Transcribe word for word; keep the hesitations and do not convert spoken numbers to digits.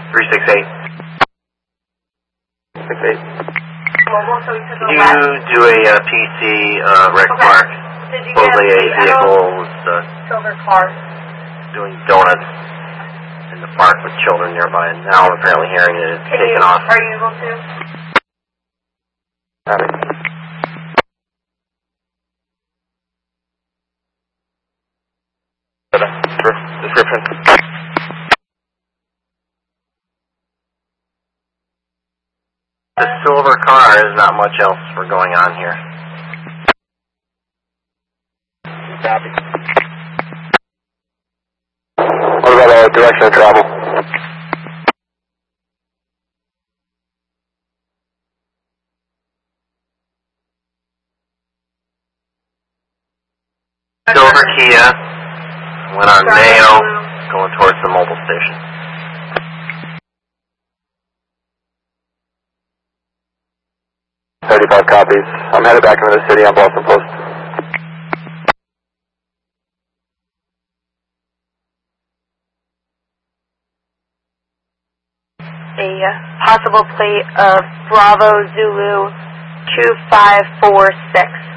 three six eight. six eight. Did you do a uh, P C uh, wreck okay. park? Did you Supposedly get a vehicle was uh, silver car doing donuts in the park with children nearby, and now I'm apparently hearing it it's Can taken you, off. Are you able to? Got it. Description. The silver car is not much else for going on here. Copy. What about our direction of travel? Silver Kia, went on Mayo, going towards the mobile station. thirty-five copies. I'm headed back into the city on Boston Post. A possible plate of Bravo Zulu two five four six.